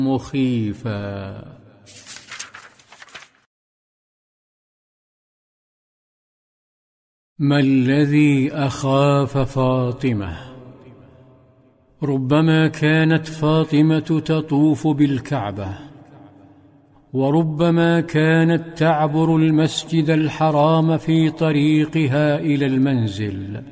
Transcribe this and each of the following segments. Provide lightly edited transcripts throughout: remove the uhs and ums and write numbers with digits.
مخيفا. ما الذي أخاف فاطمة؟ ربما كانت فاطمة تطوف بالكعبة، وربما كانت تعبر المسجد الحرام في طريقها إلى المنزل،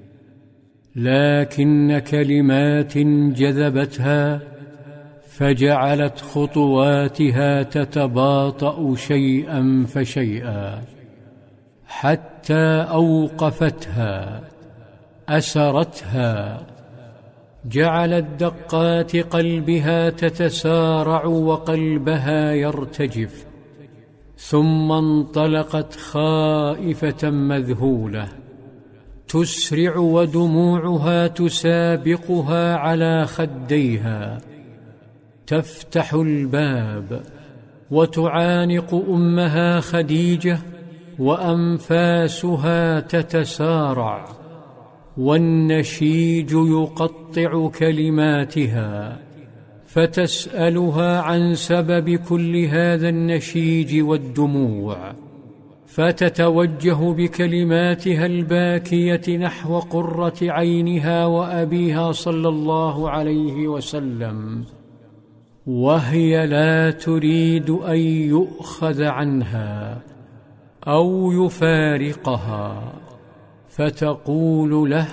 لكن كلمات جذبتها فجعلت خطواتها تتباطأ شيئا فشيئا حتى أوقفتها، أسرتها، جعلت دقات قلبها تتسارع وقلبها يرتجف، ثم انطلقت خائفة مذهولة تسرع ودموعها تسابقها على خديها، تفتح الباب وتعانق أمها خديجة وأنفاسها تتسارع والنشيج يقطع كلماتها، فتسألها عن سبب كل هذا النشيج والدموع، فتتوجه بكلماتها الباكية نحو قرة عينها وأبيها صلى الله عليه وسلم، وهي لا تريد أن يؤخذ عنها أو يفارقها، فتقول له: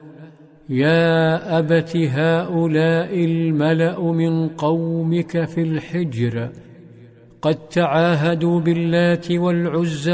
يا أبت، هؤلاء الملأ من قومك في الحجر قد تعاهدوا باللات والعزى